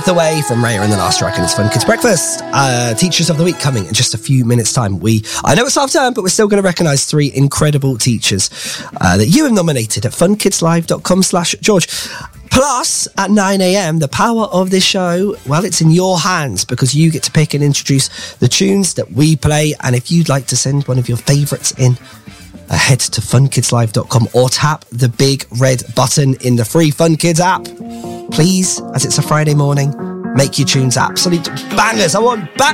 the way from Raya and the Last Dragon. It's Fun Kids Breakfast. Teachers of the Week coming in just a few minutes' time. I know it's half term, but we're still going to recognise 3 incredible teachers that you have nominated at funkidslive.com/George. Plus, at 9 a.m, the power of this show, well, it's in your hands because you get to pick and introduce the tunes that we play. And if you'd like to send one of your favourites in, head to funkidslive.com or tap the big red button in the free Fun Kids app. Please, as it's a Friday morning, make your tunes absolute bangers. I want back